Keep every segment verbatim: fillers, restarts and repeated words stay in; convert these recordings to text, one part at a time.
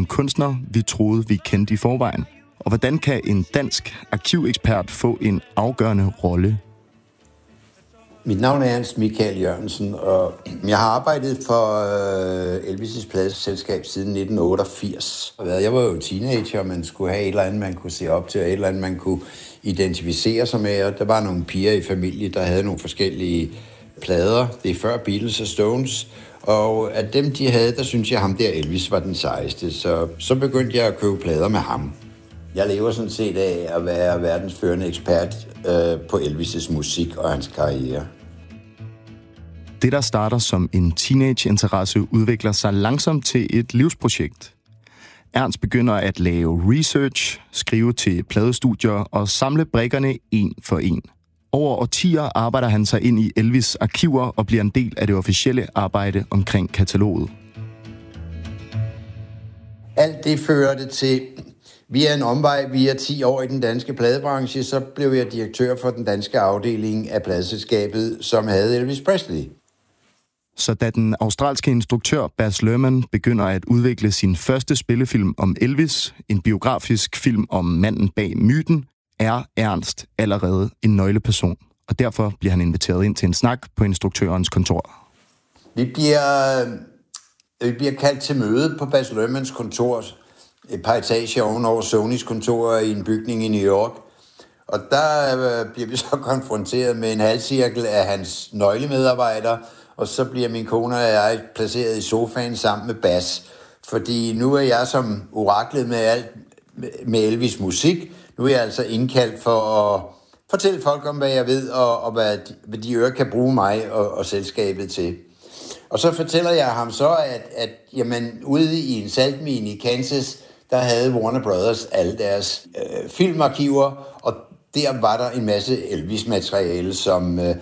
en kunstner, vi troede, vi kendte i forvejen? Og hvordan kan en dansk arkivekspert få en afgørende rolle? Mit navn er Ernst Michael Jørgensen, og jeg har arbejdet for Elvis' pladeselskab siden nitten otteogfirs. Jeg var jo teenager, og man skulle have et eller andet, man kunne se op til, og et eller andet, man kunne identificere sig med. Og der var nogle piger i familien, der havde nogle forskellige plader. Det er før Beatles og Stones. Og af dem, de havde, der synes jeg, ham der Elvis var den sejeste. Så, så begyndte jeg at købe plader med ham. Jeg lever sådan set af at være verdens førende ekspert øh, på Elvis' musik og hans karriere. Det, der starter som en teenage-interesse, udvikler sig langsomt til et livsprojekt. Ernst begynder at lave research, skrive til pladestudier og samle brikkerne en for en. Over årtier arbejder han sig ind i Elvis' arkiver og bliver en del af det officielle arbejde omkring kataloget. Alt det førte til, via en omvej, via ti år i den danske pladebranche, så blev jeg direktør for den danske afdeling af pladeselskabet, som havde Elvis Presley. Så da den australske instruktør Baz Luhrmann begynder at udvikle sin første spillefilm om Elvis, en biografisk film om manden bag myten, er Ernst allerede en nøgleperson, og derfor bliver han inviteret ind til en snak på instruktørens kontor. Vi bliver, vi bliver kaldt til møde på Baz Luhrmanns kontor, et par etager ovenover Sonys kontor i en bygning i New York. Og der bliver vi så konfronteret med en halvcirkel af hans nøglemedarbejdere, og så bliver min kone og jeg placeret i sofaen sammen med Baz. Fordi nu er jeg som oraklet med alt med Elvis musik. Nu er jeg altså indkaldt for at fortælle folk om, hvad jeg ved, og, og hvad, de, hvad de øre kan bruge mig og, og selskabet til. Og så fortæller jeg ham så, at, at jamen, ude i en saltmine i Kansas, der havde Warner Brothers alle deres øh, filmarkiver, og der var der en masse Elvis-materiale, som øh,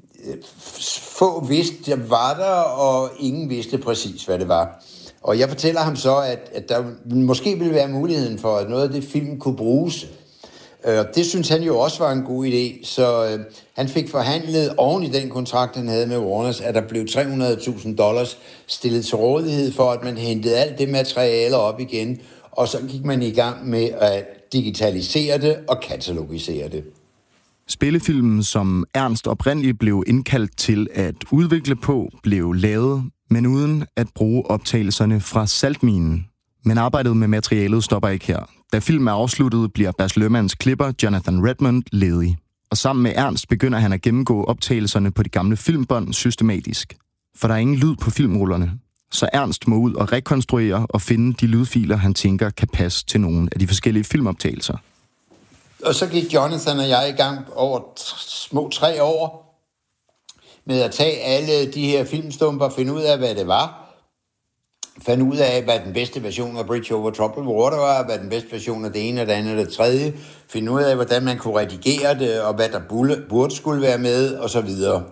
få vidste, der var der, og ingen vidste præcis, hvad det var. Og jeg fortæller ham så, at, at der måske ville være muligheden for, at noget af det film kunne bruges. Øh, det synes han jo også var en god idé, så øh, han fik forhandlet oven i den kontrakt, han havde med Warners, at der blev tre hundrede tusind dollars stillet til rådighed for, at man hentede alt det materiale op igen, og så gik man i gang med at digitalisere det og katalogisere det. Spillefilmen, som Ernst oprindeligt blev indkaldt til at udvikle på, blev lavet, men uden at bruge optagelserne fra saltminen. Men arbejdet med materialet stopper ikke her. Da filmen er afsluttet, bliver Baz Luhrmanns klipper Jonathan Redmond ledig. Og sammen med Ernst begynder han at gennemgå optagelserne på de gamle filmbånd systematisk. For der er ingen lyd på filmrullerne. Så Ernst må ud og rekonstruere og finde de lydfiler, han tænker kan passe til nogle af de forskellige filmoptagelser. Og så gik Jonathan og jeg i gang over t- små tre år med at tage alle de her filmstumper og finde ud af, hvad det var. Fandt ud af, hvad den bedste version af Bridge Over Troubled Water var, hvad den bedste version af det ene, og det andet og det tredje. Finde ud af, hvordan man kunne redigere det, og hvad der burde skulle være med, og så videre.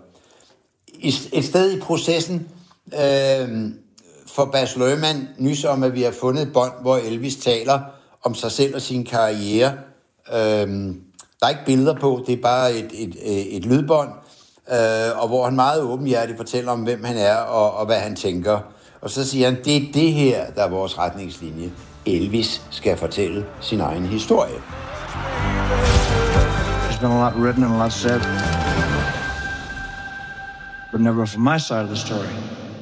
Et sted i processen øh, får Baz Luhrmann nys om, at vi har fundet et bånd, hvor Elvis taler om sig selv og sin karriere. Øhm, der er ikke billeder på, det er bare et, et, et, et lydbånd, øh, og hvor han meget åbenhjertigt fortæller om, hvem han er og, og hvad han tænker. Og så siger han, det er det her, der er vores retningslinje. Elvis skal fortælle sin egen historie. There's been a lot written and a lot said, but never from my side of the story.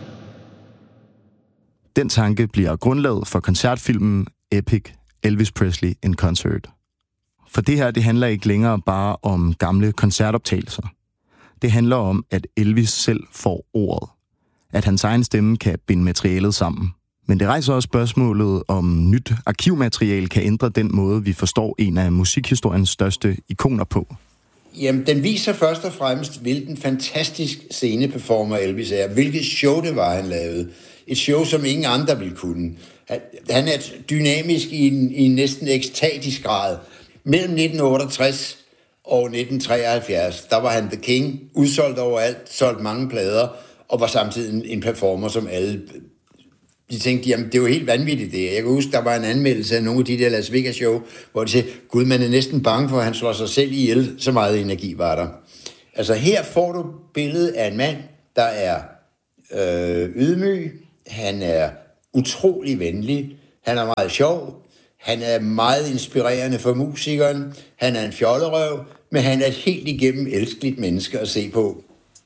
Den tanke bliver grundlaget for koncertfilmen Epic, Elvis Presley in Concert. For det her, det handler ikke længere bare om gamle koncertoptagelser. Det handler om, at Elvis selv får ordet. At hans egen stemme kan binde materialet sammen. Men det rejser også spørgsmålet, om nyt arkivmateriale kan ændre den måde, vi forstår en af musikhistoriens største ikoner på. Jamen, den viser først og fremmest, hvilken fantastisk sceneperformer Elvis er. Hvilket show det var, han lavede. Et show, som ingen andre ville kunne. Han er dynamisk i en, i en næsten ekstatisk grad. Mellem nitten otteogtres og nitten treoghalvfjerds, der var han the king, udsolgt overalt, solgt mange plader, og var samtidig en, en performer, som alle... De tænkte, jamen, det er jo helt vanvittigt det. Jeg kan huske, der var en anmeldelse af nogle af de der Las Vegas show, hvor de sagde, gud, man er næsten bange for, at han slår sig selv ihjel, så meget energi var der. Altså, her får du billedet af en mand, der er øh, ydmyg, han er utrolig venlig, Han er meget sjov. Han er meget inspirerende for musikeren. Han er en fjollerøv, men han er et helt igennem elskeligt menneske at se på.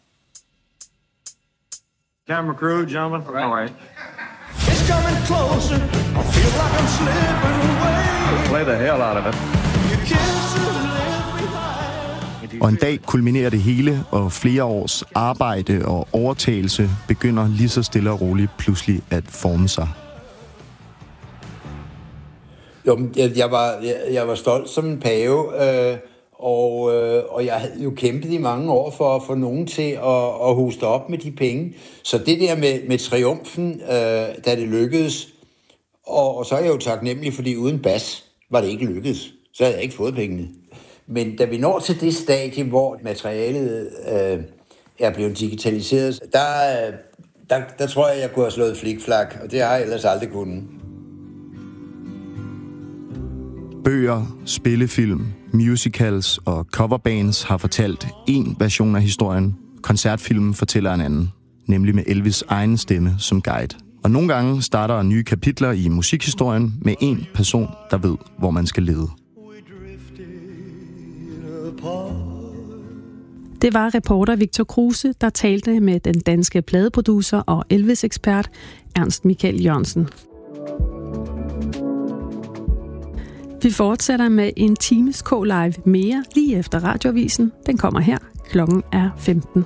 Camera crew, gentlemen. All right. It's coming closer. I feel like I'm slipping away. Play the hell out of it. Your kisses left behind. Og en dag kulminerer det hele, og flere års arbejde og overtagelse begynder lige så stille og roligt pludselig at forme sig. Jo, jeg, jeg, var, jeg, jeg var stolt som en pave, øh, og, øh, og jeg havde jo kæmpet i mange år for at få nogen til at, at hoste op med de penge. Så det der med, med triumfen, øh, da det lykkedes, og, og så er jeg jo taknemmelig, fordi uden bas var det ikke lykkedes. Så havde jeg ikke fået pengene. Men da vi når til det stadie, hvor materialet øh, er blevet digitaliseret, der, der, der tror jeg, jeg kunne have slået flikflak, og det har jeg ellers aldrig kunnet. Bøger, spillefilm, musicals og coverbands har fortalt én version af historien. Koncertfilmen fortæller en anden, nemlig med Elvis' egen stemme som guide. Og nogle gange starter nye kapitler i musikhistorien med en person, der ved, hvor man skal lede. Det var reporter Victor Kruse, der talte med den danske pladeproducer og Elvis-ekspert Ernst Michael Jørgensen. Vi fortsætter med en times K-Live mere lige efter radioavisen. Den kommer her. Klokken er femten.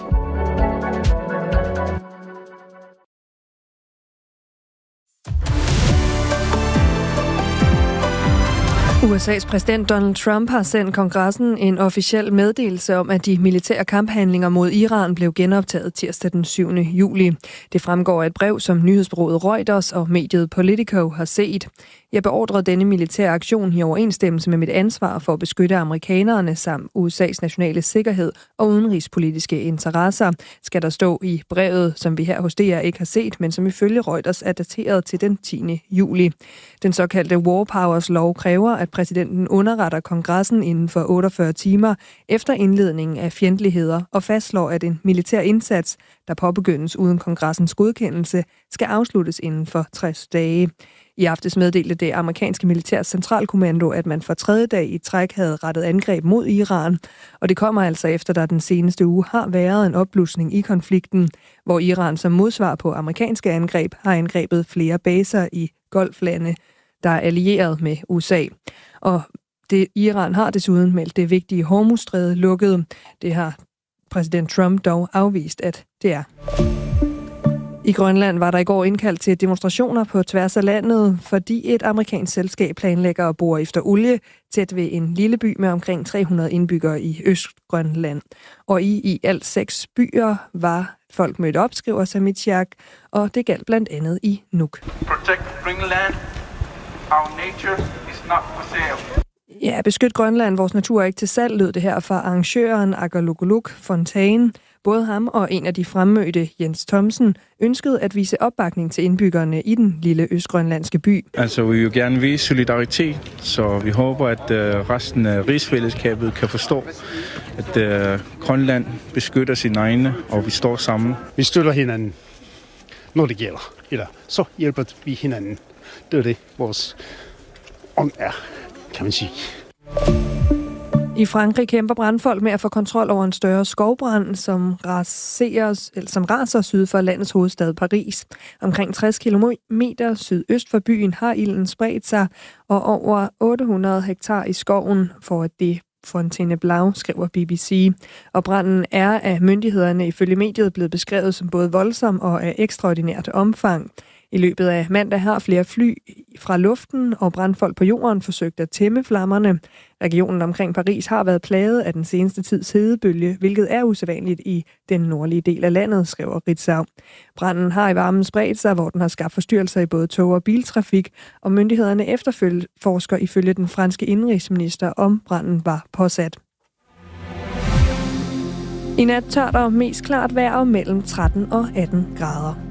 U S A's præsident Donald Trump har sendt kongressen en officiel meddelelse om, at de militære kamphandlinger mod Iran blev genoptaget tirsdag den syvende juli. Det fremgår af et brev, som nyhedsbureauet Reuters og mediet Politico har set. Jeg beordrede denne militære aktion i overensstemmelse med mit ansvar for at beskytte amerikanerne samt U S A's nationale sikkerhed og udenrigspolitiske interesser, skal der stå i brevet, som vi her hos D R ikke har set, men som ifølge Reuters er dateret til den tiende juli. Den såkaldte War Powers lov kræver, at præsidenten underretter kongressen inden for otteogfyrre timer efter indledningen af fjendtligheder og fastslår, at en militær indsats, der påbegyndes uden kongressens godkendelse, skal afsluttes inden for tres dage. I aftes meddelte det amerikanske militærs centralkommando, at man for tredje dag i træk havde rettet angreb mod Iran, og det kommer altså efter, der den seneste uge har været en opblusning i konflikten, hvor Iran som modsvar på amerikanske angreb har angrebet flere baser i Golflande, der er allieret med U S A. Og det, Iran har desuden meldt det vigtige Hormuzstræde lukket. Det har præsident Trump dog afvist, at det er. I Grønland var der i går indkaldt til demonstrationer på tværs af landet, fordi et amerikansk selskab planlægger at bore efter olie tæt ved en lille by med omkring tre hundrede indbyggere i Østgrønland. Og i, i alt seks byer var folk mødt op, skriver Samitsjak, og det galt blandt andet i Nuuk. Protect Greenland. Our nature is not for sale. Ja, beskyt Grønland, vores natur er ikke til salg, lød det her fra arrangøren Agerlokoluk Fontaine. Både ham og en af de fremmødte, Jens Thomsen, ønskede at vise opbakning til indbyggerne i den lille østgrønlandske by. Altså, vi vil jo gerne vise solidaritet, så vi håber, at uh, resten af rigsfællesskabet kan forstå, at uh, Grønland beskytter sine egne, og vi står sammen. Vi støtter hinanden, når det gælder. Eller så hjælper vi hinanden. Det er det, vores ånd er, kan man sige. I Frankrig kæmper brandfolk med at få kontrol over en større skovbrand, som raseres, eller som raser syd for landets hovedstad Paris. Omkring tres kilometer sydøst for byen har ilden spredt sig, og over otte hundrede hektar i skoven for det Fontainebleau, skriver B B C. Og branden er af myndighederne ifølge mediet blevet beskrevet som både voldsom og af ekstraordinært omfang. I løbet af mandag har flere fly fra luften og brandfolk på jorden forsøgt at tæmme flammerne. Regionen omkring Paris har været plaget af den seneste tids hedebølge, hvilket er usædvanligt i den nordlige del af landet, skriver Ritzau. Branden har i varmen spredt sig, hvor den har skabt forstyrrelser i både tog- og biltrafik, og myndighederne efterforsker ifølge den franske indenrigsminister, om branden var påsat. I nat tørt og mest klart vejr mellem tretten og atten grader.